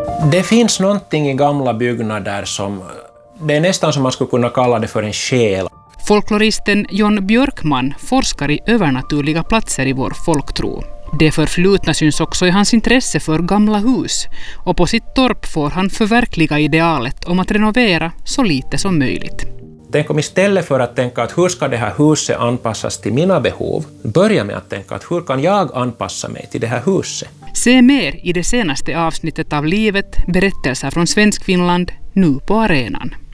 Det finns någonting i gamla byggnader som, det är nästan som man skulle kunna kalla det för en själ. Folkloristen John Björkman forskar i övernaturliga platser i vår folktro. Det förflutna syns också i hans intresse för gamla hus, och på sitt torp får han förverkliga idealet om att renovera så lite som möjligt. Tänk om istället för att tänka att hur ska det här huset anpassas till mina behov, börja med att tänka att hur kan jag anpassa mig till det här huset. Se mer i det senaste avsnittet av Livet, berättelser från Svenskfinland, nu på arenan.